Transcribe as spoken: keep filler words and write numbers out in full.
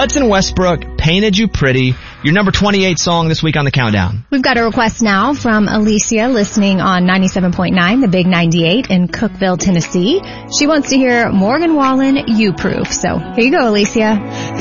Hudson Westbrook, Painted You Pretty, your number twenty-eight song this week on the countdown. We've got a request now from Alicia listening on ninety-seven point nine, the Big ninety-eight in Cookeville, Tennessee. She wants to hear Morgan Wallen, You Proof. So here you go, Alicia.